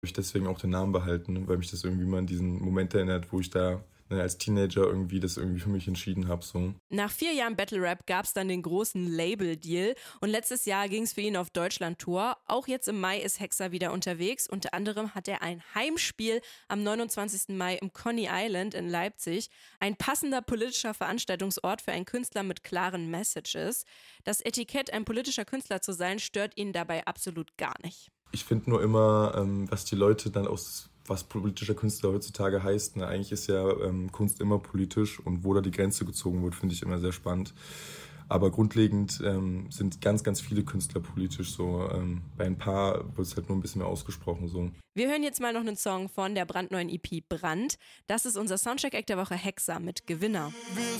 Ich deswegen auch den Namen behalten, weil mich das irgendwie mal an diesen Moment erinnert, wo ich da als Teenager irgendwie das irgendwie für mich entschieden habe. So. Nach 4 Jahren Battle Rap gab es dann den großen Label-Deal und letztes Jahr ging es für ihn auf Deutschland-Tour. Auch jetzt im Mai ist Hexa wieder unterwegs. Unter anderem hat er ein Heimspiel am 29. Mai im Coney Island in Leipzig. Ein passender politischer Veranstaltungsort für einen Künstler mit klaren Messages. Das Etikett, ein politischer Künstler zu sein, stört ihn dabei absolut gar nicht. Ich finde nur immer, was die Leute dann was politischer Künstler heutzutage heißt. Ne? Eigentlich ist ja Kunst immer politisch und wo da die Grenze gezogen wird, finde ich immer sehr spannend. Aber grundlegend sind ganz, ganz viele Künstler politisch so. Bei ein paar wird es halt nur ein bisschen mehr ausgesprochen so. Wir hören jetzt mal noch einen Song von der brandneuen EP Brand. Das ist unser Soundcheck-Act der Woche Hexa mit Gewinner. Wir